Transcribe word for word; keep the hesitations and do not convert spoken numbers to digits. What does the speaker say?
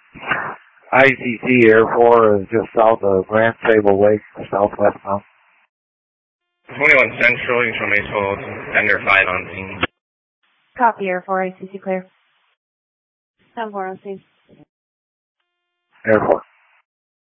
I C C Air four is just south of Grand Sable Lake, southwest now. twenty-one Central, you show me told Thunder five on scene. Copy, Air four, I C C clear. ten four on scene. Air four.